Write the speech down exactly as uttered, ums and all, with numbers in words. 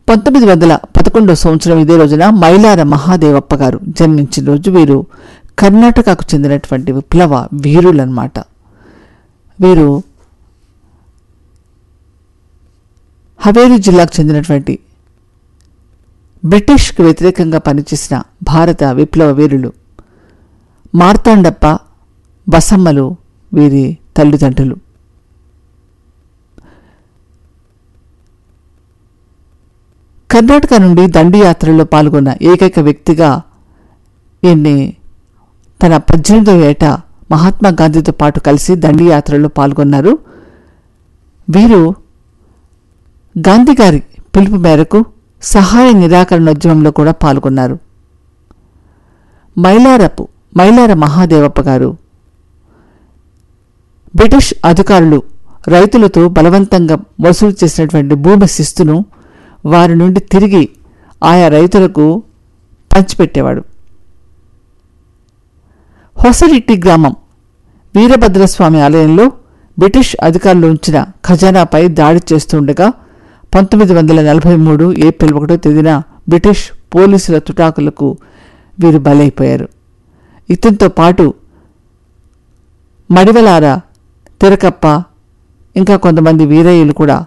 పంతొమ్మిది వందల పదకొండవ సంవత్సరం ఇదే రోజున మైలార మహాదేవప్ప గారు జన్మించిన రోజు. వీరు కర్ణాటకకు చెందినటువంటి విప్లవ వీరులన్నమాట. వీరు హవేరీ జిల్లాకు చెందినటువంటి బ్రిటిష్కు వ్యతిరేకంగా పనిచేసిన భారత విప్లవ వీరులు. మార్తాండప్ప, బసమ్మలు వీరి తల్లిదండ్రులు. కర్ణాటక నుండి దండియాత్రలో పాల్గొన్న ఏకైక వ్యక్తిగా ఈయన్ని తన పద్దెనిమిదవ ఏట మహాత్మా గాంధీతో పాటు కలిసి దండియాత్రలో పాల్గొన్నారు. వీరు గాంధీ గారి పిలుపు మేరకు సహాయ నిరాకరణోద్యమంలో కూడా పాల్గొన్నారు. మైలారపు మైలార మహాదేవప్ప గారు బ్రిటిష్ అధికారులు రైతులతో బలవంతంగా వసూలు చేసినటువంటి భూమి శిస్తును వారి నుండి తిరిగి ఆయా రైతులకు పంచిపెట్టేవాడు. హొసరిట్టి గ్రామం వీరభద్రస్వామి ఆలయంలో బ్రిటిష్ అధికారులు ఉంచిన ఖజానాపై దాడి చేస్తుండగా పంతొమ్మిది వందల నలభై మూడు ఏప్రిల్ ఒకటో తేదీన బ్రిటిష్ పోలీసుల తుటాకులకు వీరు బలైపోయారు. ఇతనితో పాటు మడివలార, తెరకప్ప, ఇంకా కొంతమంది వీరయ్యలు కూడా